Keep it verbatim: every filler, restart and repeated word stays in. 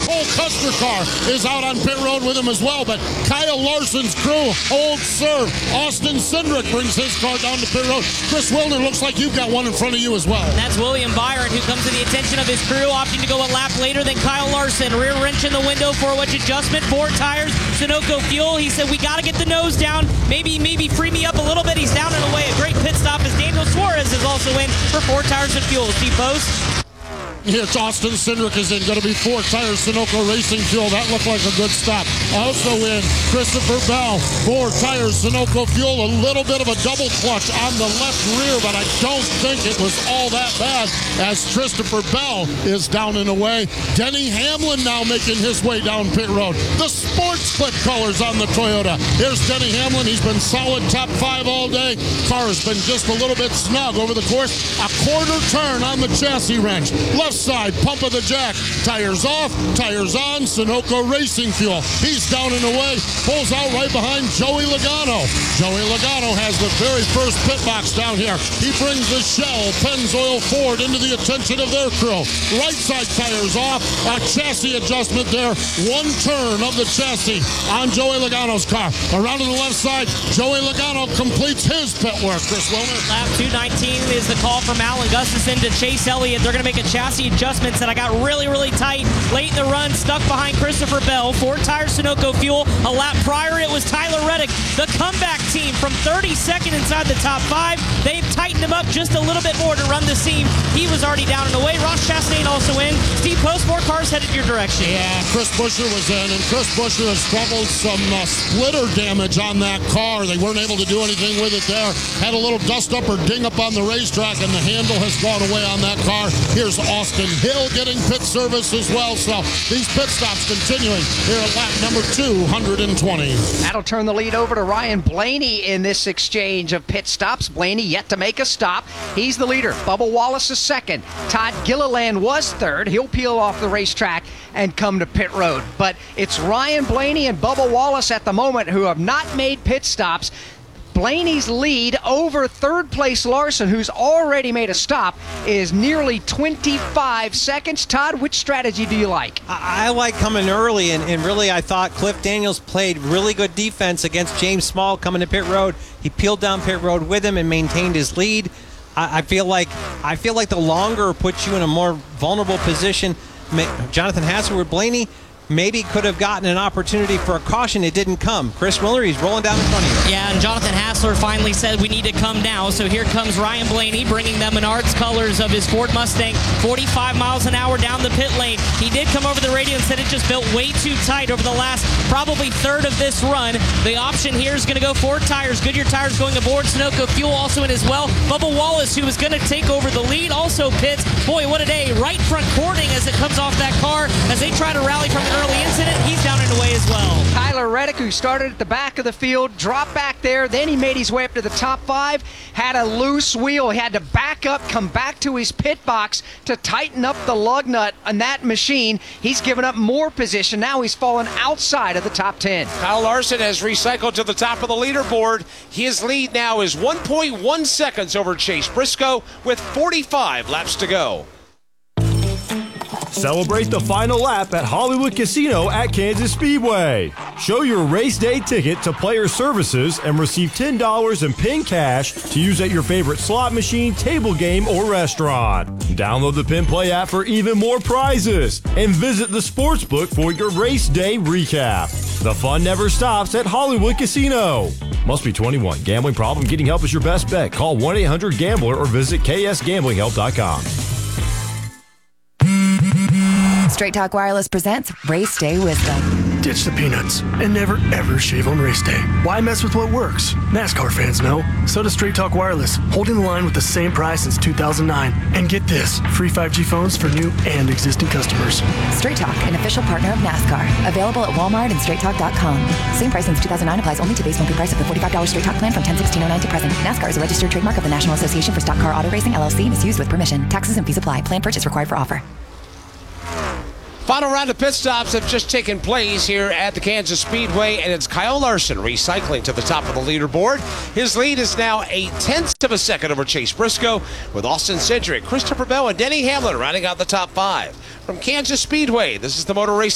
Cole Custer car is out on pit road with him as well, but Kyle Larson's crew holds serve. Austin Cindric brings his car down to pit road. Chris Wilner, looks like you've got one in front of you as well. And that's William Byron, who comes to the attention of his crew, opting to go a lap later than Kyle Larson. Rear wrench in the window, four-wedge adjustment, four tires, Sunoco fuel. He said, we got to get the nose down. Maybe, maybe free me up a little bit. He's down and away. A great pit stop as Daniel Suarez is also in for four tires and fuel. Steve Post. It's Austin Cindric is in. Going to be four tires, Sunoco Racing Fuel. That looked like a good stop. Also in, Christopher Bell, four tires, Sunoco Fuel. A little bit of a double clutch on the left rear, but I don't think it was all that bad as Christopher Bell is down and away. Denny Hamlin now making his way down pit road. The sports clip colors on the Toyota. Here's Denny Hamlin. He's been solid top five all day. Car has been just a little bit snug over the course. A quarter turn on the chassis wrench. Left side, pump of the jack. Tires off, tires on, Sunoco Racing Fuel. He's down and away, pulls out right behind Joey Logano. Joey Logano has the very first pit box down here. He brings the Shell Pennzoil Ford into the attention of their crew. Right side tires off, a chassis adjustment there. One turn of the chassis on Joey Logano's car. Around to the left side, Joey Logano completes his pit work. Chris Wilner. Lap two nineteen is the call from Alan Gustafson to Chase Elliott. They're going to make a chassis adjustments that I got really, really tight late in the run, stuck behind Christopher Bell. Four tires, Sunoco Fuel. A lap prior, it was Tyler Reddick, the comeback team from thirty-second inside the top five. They've tightened him up just a little bit more to run the seam. He was already down and away. Ross Chastain also in. Steve Post, more cars headed your direction. Yeah, Chris Buescher was in, and Chris Buescher has struggled some uh, splitter damage on that car. They weren't able to do anything with it there. Had a little dust up or ding up on the racetrack, and the handle has gone away on that car. Here's Austin Hill getting pit service as well. So these pit stops continuing here at lap number two hundred twenty. That'll turn the lead over to Ryan Blaney in this exchange of pit stops. Blaney yet to make a stop. He's the leader. Bubba Wallace is second. Todd Gilliland was third. He'll peel off the racetrack and come to pit road. But it's Ryan Blaney and Bubba Wallace at the moment who have not made pit stops. Blaney's lead over third place Larson, who's already made a stop, is nearly twenty-five seconds. Todd, which strategy do you like? I, I like coming early, and, and really I thought Cliff Daniels played really good defense against James Small coming to pit road. He peeled down pit road with him and maintained his lead. I, I feel like I feel like the longer puts you in a more vulnerable position. Jonathan Hasselwood, Blaney maybe could have gotten an opportunity for a caution. It didn't come. Chris Wilner, he's rolling down in front of you. Yeah, and Jonathan Hassler finally said we need to come now. So here comes Ryan Blaney bringing them Menards colors of his Ford Mustang, forty-five miles an hour down the pit lane. He did come over the radio and said it just built way too tight over the last probably third of this run. The option here is going to go four tires. Goodyear tires going aboard. Sunoco Fuel also in as well. Bubba Wallace, who was going to take over the lead, also pits. Boy, what a day. Right front cording as it comes off that car as they try to rally from an early incident. He's down and away as well. Tyler Reddick, who started at the back of the field, dropped back there, then he made his way up to the top five, had a loose wheel. He had to back up, come back to his pit box to tighten up the lug nut on that machine. He's given up more position. Now he's fallen outside of the top ten. Kyle Larson has recycled to the top of the leaderboard. His lead now is one point one seconds over Chase Briscoe with forty-five laps to go. Celebrate the final lap at Hollywood Casino at Kansas Speedway. Show your race day ticket to Player Services and receive ten dollars in PIN cash to use at your favorite slot machine, table game, or restaurant. Download the PIN Play app for even more prizes and visit the sportsbook for your race day recap. The fun never stops at Hollywood Casino. Must be twenty-one. Gambling problem? Getting help is your best bet. Call one eight hundred gambler or visit k s gambling help dot com. Straight Talk Wireless presents Race Day Wisdom. Ditch the peanuts and never ever shave on race day. Why mess with what works? NASCAR fans know. So does Straight Talk Wireless, holding the line with the same price since two thousand nine. And get this, free five G phones for new and existing customers. Straight Talk, an official partner of NASCAR. Available at Walmart and straight talk dot com. Same price since two thousand nine applies only to base monthly price of the forty-five dollars Straight Talk plan from ten sixteen oh nine to present. NASCAR is a registered trademark of the National Association for Stock Car Auto Racing, L L C, and is used with permission. Taxes and fees apply. Plan purchase required for offer. Final round of pit stops have just taken place here at the Kansas Speedway, and it's Kyle Larson recycling to the top of the leaderboard. His lead is now a tenth of a second over Chase Briscoe, with Austin Cindric, Christopher Bell, and Denny Hamlin rounding out the top five. From Kansas Speedway, this is the Motor Racing